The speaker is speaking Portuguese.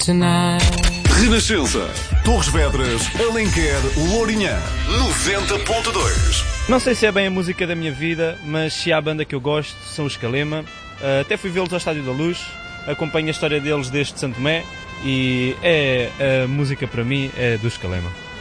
tonight. Renascença. Torres Vedras, Alenquer, Lourinhã. 90.2. Não sei se é bem a música da minha vida, mas se há a banda que eu gosto, são os Calema. Até fui vê-los ao Estádio da Luz, acompanho a história deles desde Santo Tomé e a música para mim é dos Calema.